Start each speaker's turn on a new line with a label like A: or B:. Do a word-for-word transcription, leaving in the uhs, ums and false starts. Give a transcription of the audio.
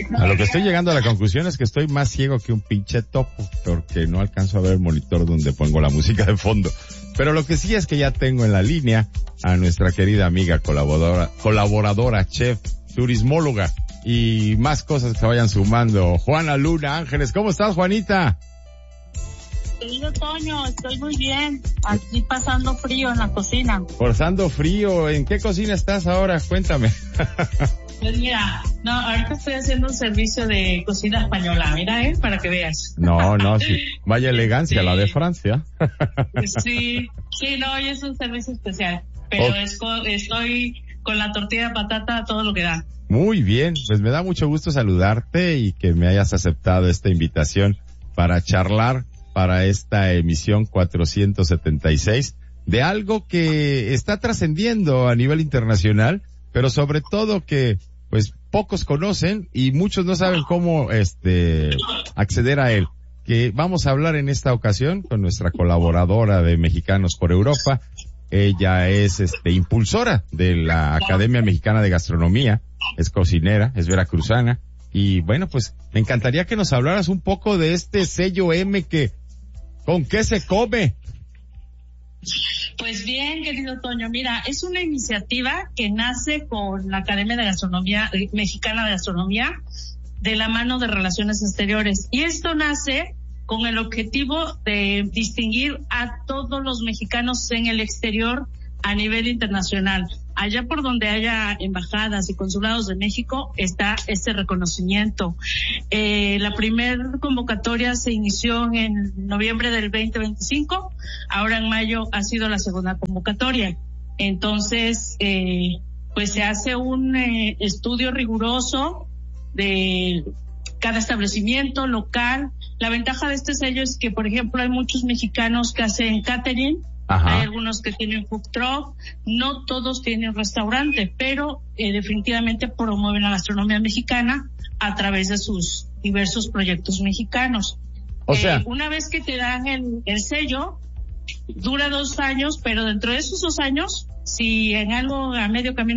A: A lo que estoy llegando a la conclusión es que estoy más ciego que un pinche topo, porque no alcanzo a ver el monitor donde pongo la música de fondo. Pero lo que sí es que ya tengo en la línea a nuestra querida amiga colaboradora, colaboradora, chef, turismóloga y más cosas que vayan sumando. Juana Luna Ángeles, ¿cómo estás, Juanita?
B: Querido Toño, estoy muy bien, aquí pasando frío en la cocina.
A: Pasando frío, ¿en qué cocina estás ahora? Cuéntame.
B: Pues mira, no, ahorita estoy haciendo un servicio de cocina española, mira, eh, para que veas.
A: No, no, sí, vaya elegancia,
B: Sí.
A: La de Francia.
B: Sí, sí, no, hoy es un servicio especial, pero
A: Oh.
B: es co- estoy con la tortilla de patata a todo lo que da.
A: Muy bien, pues me da mucho gusto saludarte y que me hayas aceptado esta invitación para charlar para esta emisión cuatrocientos setenta y seis de algo que está trascendiendo a nivel internacional, pero sobre todo que pues pocos conocen y muchos no saben cómo este acceder a él. Que vamos a hablar en esta ocasión con nuestra colaboradora de Mexicanos por Europa. Ella es este impulsora de la Academia Mexicana de Gastronomía, es cocinera, es veracruzana y bueno, pues me encantaría que nos hablaras un poco de este sello M que ¿con qué se come?
B: Pues bien, querido Toño, mira, es una iniciativa que nace con la Academia de Gastronomía eh, Mexicana de Gastronomía de la mano de Relaciones Exteriores. Y esto nace con el objetivo de distinguir a todos los mexicanos en el exterior a nivel internacional. Allá por donde haya embajadas y consulados de México está este reconocimiento. Eh, la primera convocatoria se inició en noviembre del veinte veinticinco, ahora en mayo ha sido la segunda convocatoria. Entonces, eh, pues se hace un eh, estudio riguroso de cada establecimiento local. La ventaja de este sello es que, por ejemplo, hay muchos mexicanos que hacen catering. Ajá. Hay algunos que tienen food truck, no todos tienen restaurante, pero eh, definitivamente promueven la gastronomía mexicana a través de sus diversos proyectos mexicanos.
A: O sea,
B: eh, una vez que te dan el, el sello, dura dos años, pero dentro de esos dos años, si en algo a medio camino